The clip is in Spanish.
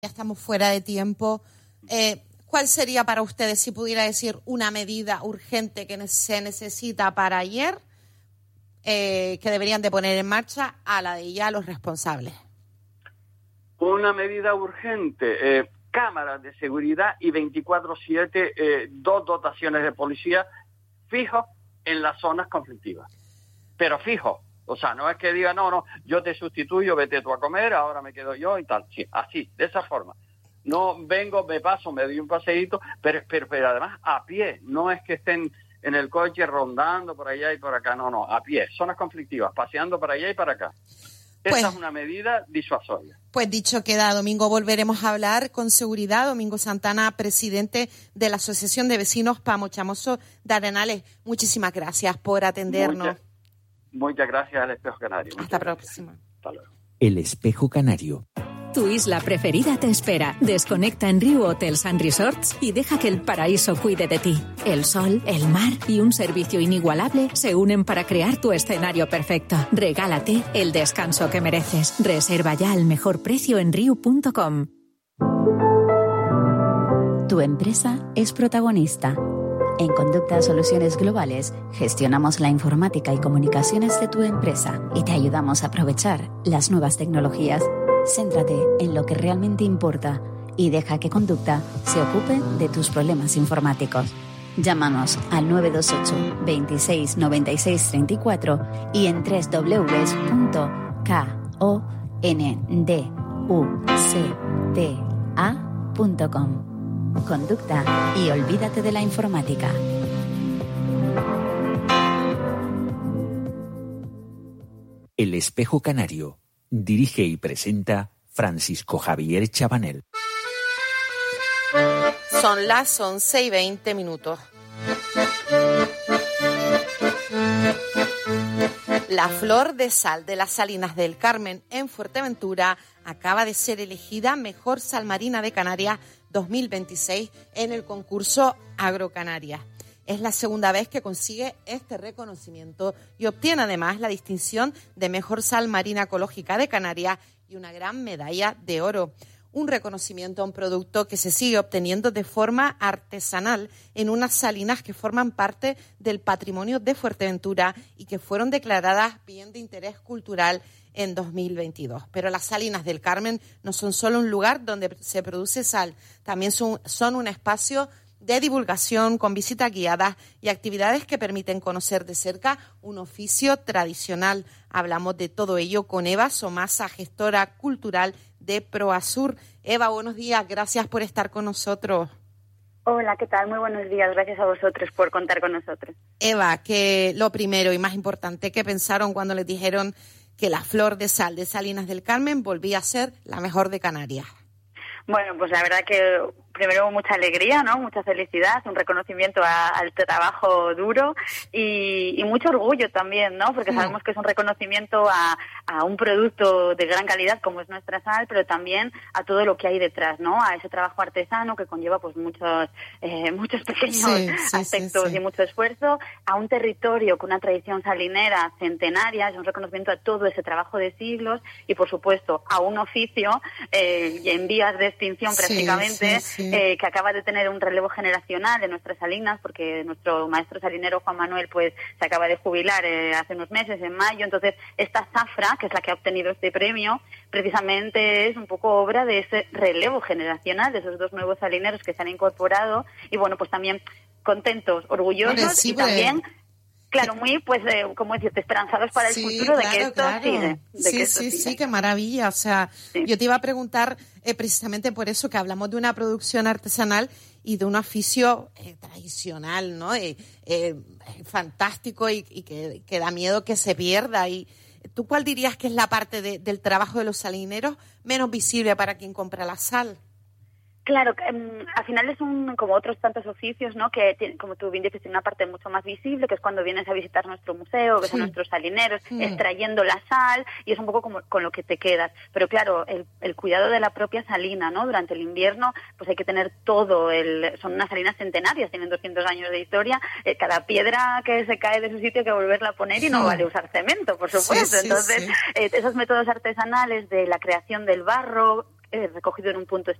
Ya estamos fuera de tiempo. ¿Cuál sería para ustedes, si pudiera decir, una medida urgente que se necesita para ayer, que deberían de poner en marcha a la de ya los responsables? Una medida urgente, cámaras de seguridad y 24/7, 2 dotaciones de policía fijos en las zonas conflictivas. Pero fijos. O sea, no es que diga, no, yo te sustituyo, vete tú a comer, ahora me quedo yo y tal. Sí, así, de esa forma. No vengo, me paso, me doy un paseíto, pero además a pie. No es que estén en el coche rondando por allá y por acá, no, a pie. Zonas conflictivas, paseando para allá y para acá. Esa es una medida disuasoria. Pues dicho queda, Domingo, volveremos a hablar con seguridad. Domingo Santana, presidente de la Asociación de Vecinos Pamochamoso de Arenales. Muchísimas gracias por atendernos. Muchas gracias al Espejo Canario. Hasta la próxima. Hasta luego. El Espejo Canario. Tu isla preferida te espera. Desconecta en Riu Hotels and Resorts y deja que el paraíso cuide de ti. El sol, el mar y un servicio inigualable se unen para crear tu escenario perfecto. Regálate el descanso que mereces. Reserva ya al mejor precio en riu.com. Tu empresa es protagonista. En Conducta Soluciones Globales gestionamos la informática y comunicaciones de tu empresa y te ayudamos a aprovechar las nuevas tecnologías. Céntrate en lo que realmente importa y deja que Conducta se ocupe de tus problemas informáticos. Llámanos al 928 26 96 34 y en www.konducta.com. Conducta y olvídate de la informática. El Espejo Canario. Dirige y presenta Francisco Javier Chabanel. Son las 11:20. La flor de sal de las Salinas del Carmen en Fuerteventura acaba de ser elegida Mejor Sal Marina de Canarias 2026 en el concurso Agrocanarias. Es la segunda vez que consigue este reconocimiento y obtiene además la distinción de Mejor Sal Marina Ecológica de Canarias y una gran medalla de oro. Un reconocimiento a un producto que se sigue obteniendo de forma artesanal en unas salinas que forman parte del patrimonio de Fuerteventura y que fueron declaradas bien de interés cultural en 2022. Pero las Salinas del Carmen no son solo un lugar donde se produce sal, también son un espacio de divulgación con visitas guiadas y actividades que permiten conocer de cerca un oficio tradicional. Hablamos de todo ello con Eva Somasa, gestora cultural de Proasur. Eva, buenos días, gracias por estar con nosotros. Hola, ¿qué tal? Muy buenos días, gracias a vosotros por contar con nosotros. Eva, que lo primero y más importante, ¿qué pensaron cuando les dijeron que la flor de sal de Salinas del Carmen volvía a ser la mejor de Canarias? Bueno, pues la verdad que primero mucha alegría, ¿no? Mucha felicidad, un reconocimiento al trabajo duro y mucho orgullo también, ¿no? Porque sabemos que es un reconocimiento a un producto de gran calidad como es nuestra sal, pero también a todo lo que hay detrás, ¿no? A ese trabajo artesano que conlleva pues muchos pequeños aspectos y mucho esfuerzo, a un territorio con una tradición salinera centenaria, es un reconocimiento a todo ese trabajo de siglos y por supuesto a un oficio en vías de extinción prácticamente, que acaba de tener un relevo generacional en nuestras salinas, porque nuestro maestro salinero Juan Manuel pues se acaba de jubilar hace unos meses, en mayo. Entonces esta zafra, que es la que ha obtenido este premio, precisamente es un poco obra de ese relevo generacional, de esos 2 nuevos salineros que se han incorporado y bueno, pues también contentos, orgullosos y también... Claro, muy, pues, ¿cómo decirte?, esperanzados para el futuro de que esto sigue. Sí, qué maravilla. O sea, yo te iba a preguntar precisamente por eso, que hablamos de una producción artesanal y de un oficio tradicional, ¿no? Fantástico y que da miedo que se pierda. Y ¿tú cuál dirías que es la parte del trabajo de los salineros menos visible para quien compra la sal? Claro, al final es como otros tantos oficios, ¿no? Que, como tú bien dices, tiene una parte mucho más visible, que es cuando vienes a visitar nuestro museo, ves a nuestros salineros extrayendo la sal, y es un poco como con lo que te quedas. Pero claro, el cuidado de la propia salina, ¿no? Durante el invierno, pues hay que tener todo. Son unas salinas centenarias, tienen 200 años de historia. Cada piedra que se cae de su sitio hay que volverla a poner y no vale usar cemento, por supuesto. Entonces, esos métodos artesanales de la creación del barro, recogido en un punto